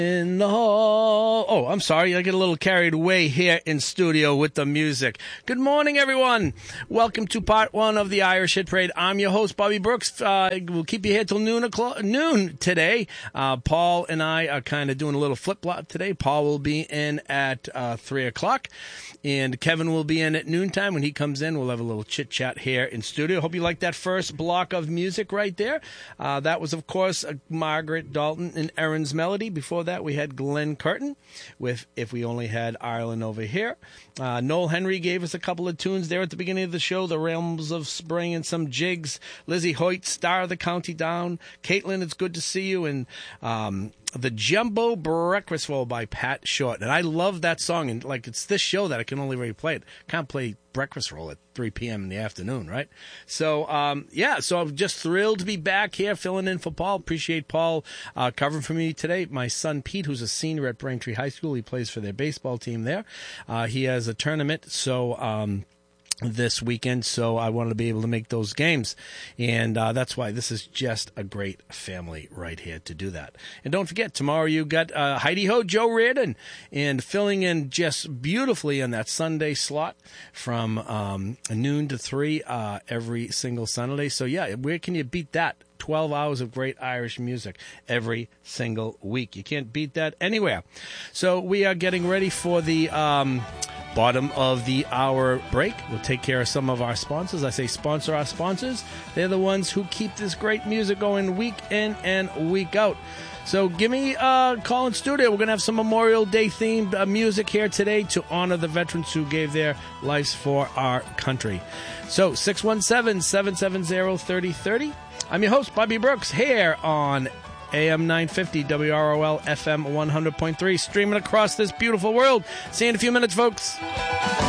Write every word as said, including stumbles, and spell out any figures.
In the hall. Oh, I'm sorry. I get a little carried away here in studio with the music. Good morning, everyone. Welcome to part one of the Irish Hit Parade. I'm your host, Bobby Brooks. Uh, we'll keep you here till noon o'clock, noon today. Uh, Paul and I are kind of doing a little flip-flop today. Paul will be in at uh, three o'clock, and Kevin will be in at noontime. When he comes in, we'll have a little chit-chat here in studio. Hope you like that first block of music right there. Uh, that was, of course, uh, Margaret Dalton and Erin's Melody. Before that, we had Glenn Curtin with If We Only Had Ireland Over Here. Uh, Noel Henry gave us a couple of tunes there at the beginning of the show, The Realms of Spring and some jigs. Lizzie Hoyt, Star of the County Down. Caitlin, It's Good to See You. And um, The Jumbo Breakfast Roll by Pat Short. And I love that song. And like, it's this show that I can only really play it. Can't play Breakfast Roll at three p.m. in the afternoon, right? So, um, yeah, so I'm just thrilled to be back here filling in for Paul. Appreciate Paul uh, covering for me today. My son Pete, who's a senior at Braintree High School, he plays for their baseball team there. Uh, he has a tournament, so... Um, this weekend, so I wanted to be able to make those games, and uh, that's why this is just a great family right here to do that. And don't forget, tomorrow you got uh, Heidi Ho, Joe Reardon, and filling in just beautifully on that Sunday slot from um, noon to three uh, every single Sunday. So yeah, where can you beat that? twelve hours of great Irish music every single week. You can't beat that anywhere. So we are getting ready for the um, bottom of the hour break. We'll take care of some of our sponsors. I say sponsor our sponsors. They're the ones who keep this great music going week in and week out. So give me a call in studio. We're going to have some Memorial Day themed uh, music here today to honor the veterans who gave their lives for our country. So six one seven, seven seven zero, three zero three zero. I'm your host, Bobby Brooks, here on A M nine fifty, W R O L, F M one hundred point three, streaming across this beautiful world. See you in a few minutes, folks.